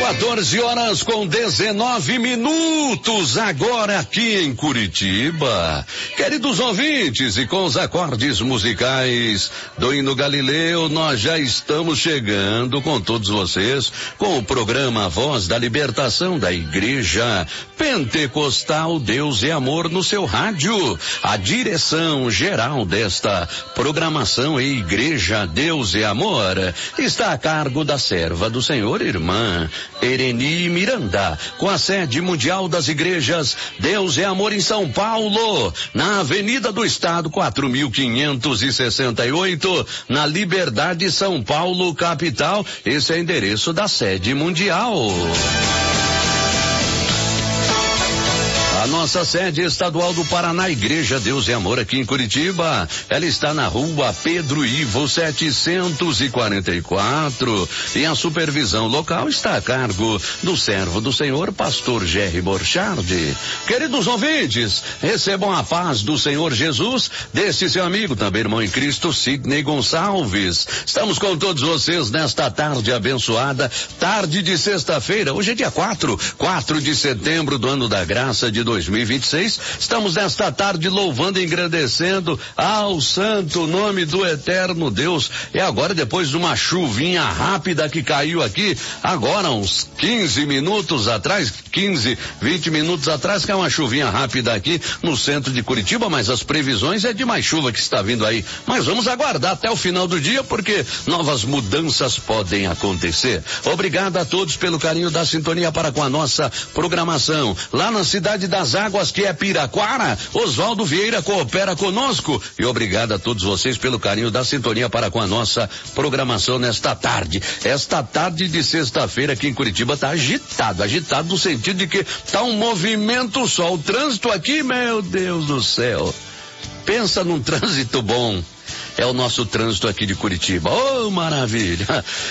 14h19, agora aqui em Curitiba. Queridos ouvintes, e com os acordes musicais do hino Galileu, nós já estamos chegando com todos vocês com o programa Voz da Libertação da Igreja Pentecostal Deus e Amor no seu rádio. A direção geral desta programação e Igreja Deus e Amor está a cargo da serva do Senhor, irmã Ereni Miranda, com a sede mundial das igrejas Deus e Amor em São Paulo, na Avenida do Estado 4568, na Liberdade, São Paulo, capital. Esse é o endereço da sede mundial. A nossa sede estadual do Paraná, Igreja Deus e Amor, aqui em Curitiba, ela está na rua Pedro Ivo 744, e a supervisão local está a cargo do servo do Senhor, pastor Jerry Borchardi. Queridos ouvintes, recebam a paz do Senhor Jesus, desse seu amigo, também irmão em Cristo, Sidney Gonçalves. Estamos com todos vocês nesta tarde abençoada, tarde de sexta-feira. Hoje é dia 4 de setembro do ano da graça de 2026, estamos nesta tarde louvando e engrandecendo ao santo nome do eterno Deus. E agora, depois de uma chuvinha rápida que caiu aqui, agora uns 15 minutos atrás, 20 minutos atrás, caiu uma chuvinha rápida aqui no centro de Curitiba, mas as previsões é de mais chuva que está vindo aí. Mas vamos aguardar até o final do dia, porque novas mudanças podem acontecer. Obrigado a todos pelo carinho da sintonia para com a nossa programação. Lá na cidade das Águas, que é Piraquara, Oswaldo Vieira coopera conosco. E obrigado a todos vocês pelo carinho da sintonia para com a nossa programação nesta tarde. Esta tarde de sexta-feira aqui em Curitiba tá agitado no sentido de que tá um movimento só. O trânsito aqui, meu Deus do céu. Pensa num trânsito bom. É o nosso trânsito aqui de Curitiba. Oh, maravilha!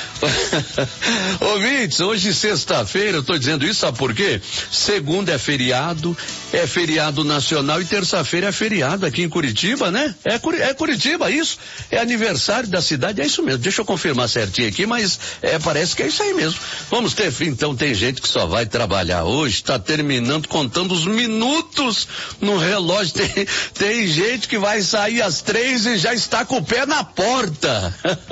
Ouvintes, hoje sexta-feira, eu estou dizendo isso, sabe por quê? Segunda é feriado nacional, e terça-feira é feriado aqui em Curitiba, né? É Curitiba, isso. É aniversário da cidade, é isso mesmo. Deixa eu confirmar certinho aqui, mas parece que é isso aí mesmo. Vamos ter fim, então tem gente que só vai trabalhar hoje, está terminando, contando os minutos no relógio. Tem gente que vai sair às 3 e já está com o pé na porta.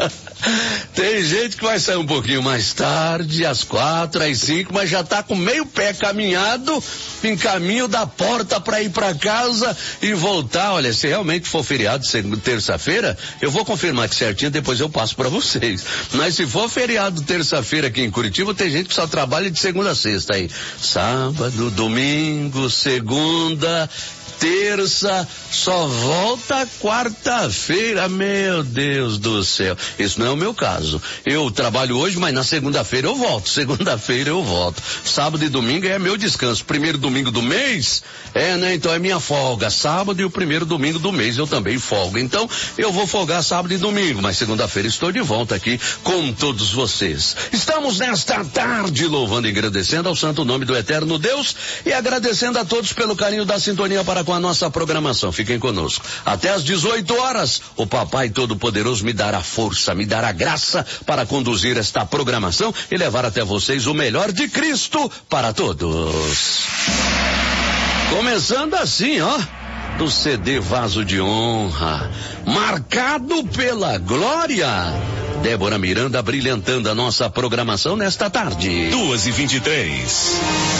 Tem gente que vai sair um pouquinho mais tarde, às 4, às 5, mas já tá com meio pé caminhado, em caminho da porta para ir para casa e voltar. Olha, se realmente for feriado terça-feira, eu vou confirmar que certinho, depois eu passo para vocês. Mas se for feriado terça-feira aqui em Curitiba, tem gente que só trabalha de segunda a sexta aí. Sábado, domingo, segunda, terça, só volta quarta-feira. Meu Deus do céu, isso não é o meu caso. Eu trabalho hoje, mas na segunda-feira eu volto. Sábado e domingo é meu descanso. Primeiro domingo do mês, né? Então é minha folga. Sábado e o primeiro domingo do mês eu também folgo. Então eu vou folgar sábado e domingo, mas segunda-feira estou de volta aqui com todos vocês. Estamos nesta tarde louvando e agradecendo ao santo nome do eterno Deus e agradecendo a todos pelo carinho da sintonia para com a nossa programação. Fiquem conosco. Até às 18 horas, o Papai Todo-Poderoso me dará força, me dará graça para conduzir esta programação e levar até vocês o melhor de Cristo para todos. Começando assim, ó, do CD Vaso de Honra, marcado pela glória. Débora Miranda brilhantando a nossa programação nesta tarde. 2h23.